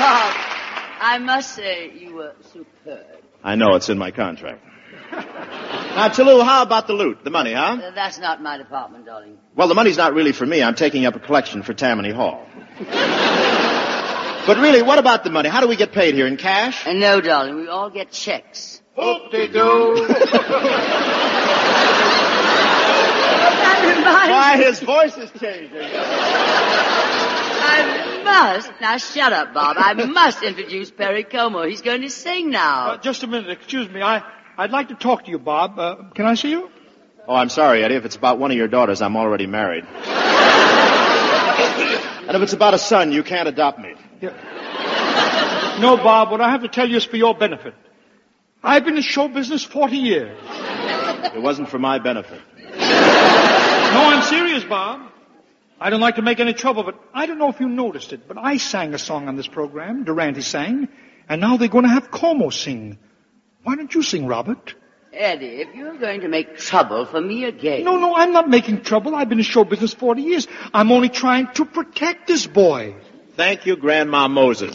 Bob, I must say you were superb. I know, it's in my contract. Now, Toulouse, how about the loot? The money, huh? That's not my department, darling. Well, the money's not really for me. I'm taking up a collection for Tammany Hall. But really, what about the money? How do we get paid here? In cash? No, darling. We all get checks. Whoop-de-doo. Why, his voice is changing. I must. Now, shut up, Bob. I must introduce Perry Como. He's going to sing now. Just a minute. Excuse me. I'd like to talk to you, Bob. Can I see you? Oh, I'm sorry, Eddie. If it's about one of your daughters, I'm already married. And if it's about a son, you can't adopt me. Yeah. No, Bob, what I have to tell you is for your benefit. I've been in show business 40 years. It wasn't for my benefit. No, I'm serious, Bob. I don't like to make any trouble, but I don't know if you noticed it, but I sang a song on this program. Durante sang, and now they're going to have Como sing. Why don't you sing, Robert? Eddie, if you're going to make trouble for me again... No, I'm not making trouble. I've been in show business 40 years. I'm only trying to protect this boy. Thank you, Grandma Moses.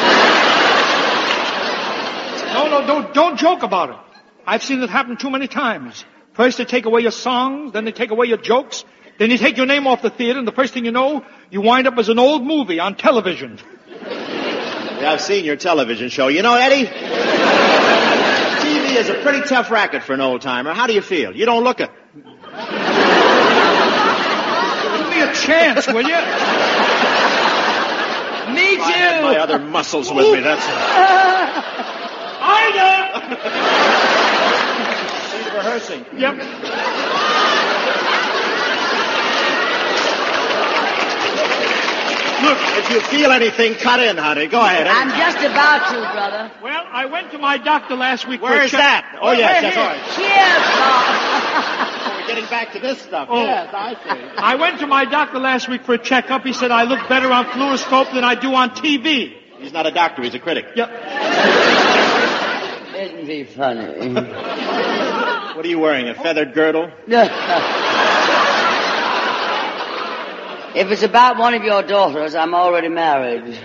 No, don't joke about it. I've seen it happen too many times. First they take away your songs, then they take away your jokes, then they take your name off the theater, and the first thing you know, you wind up as an old movie on television. Yeah, I've seen your television show. You know, Eddie, TV is a pretty tough racket for an old-timer. How do you feel? You don't look it. Give me a chance, will you? Me too. I had my other muscles with me, that's it. Ida! She's rehearsing. Yep. Look, if you feel anything, cut in, honey. Go ahead. I'm just about to, brother. Well, I went to my doctor last week. Where is that? Oh, yes, that's all right. Cheers, Bob. Oh, we're getting back to this stuff. Oh. Yes, I see. I went to my doctor last week for a checkup. He said I look better on fluoroscope than I do on TV. He's not a doctor, he's a critic. Yep. Isn't he funny? What are you wearing, a feathered girdle? If it's about one of your daughters, I'm already married. Come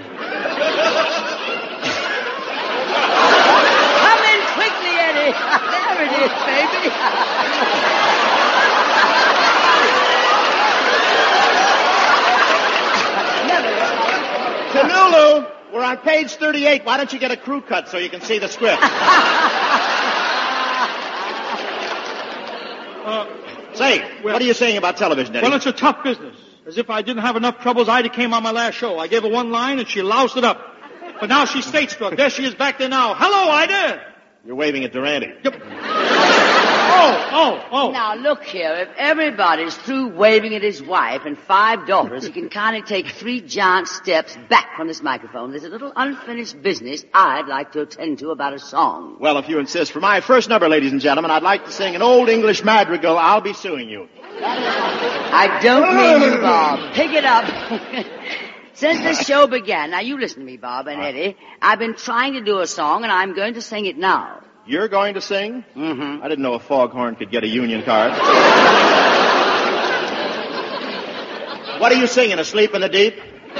in quickly, Eddie. There it is, baby. Honolulu, we're on page 38. Why don't you get a crew cut so you can see the script? Say, what are you saying about television, Eddie? Well, it's a tough business. As if I didn't have enough troubles, Ida came on my last show. I gave her one line and she loused it up. But now she's state-struck. There she is back there now. Hello, Ida! You're waving at Durante. Yep. Oh. Now, look here. If everybody's through waving at his wife and 5 daughters, you can kindly take 3 giant steps back from this microphone. There's a little unfinished business I'd like to attend to about a song. Well, if you insist, for my first number, ladies and gentlemen, I'd like to sing an old English madrigal, I'll Be Suing You. I don't mean you, Bob. Pick it up. Since the show began, now you listen to me, Bob and Eddie, I've been trying to do a song, and I'm going to sing it now. You're going to sing? Mm-hmm. I didn't know a foghorn could get a union card. What are you singing, Asleep in the Deep?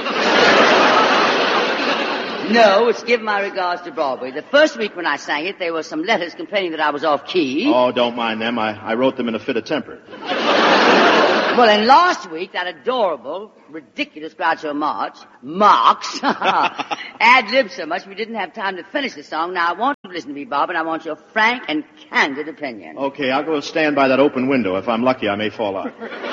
No, it's Give My Regards to Broadway. The first week when I sang it, there were some letters complaining that I was off key. Oh, don't mind them. I wrote them in a fit of temper. Well, and last week, that adorable, ridiculous Groucho Marx, ad-libbed so much we didn't have time to finish the song. Now, I want you to listen to me, Bob, and I want your frank and candid opinion. Okay, I'll go stand by that open window. If I'm lucky, I may fall out.